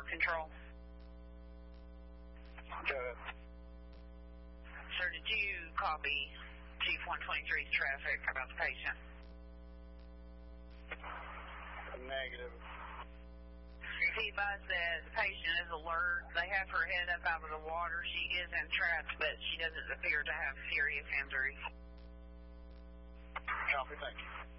control. Good. Sir, did you copy Chief 123's traffic about the patient? Negative. He advised that the patient is alert. They have her head up out of the water. She is entrapped, but she doesn't appear to have serious injuries. Copy, thank you.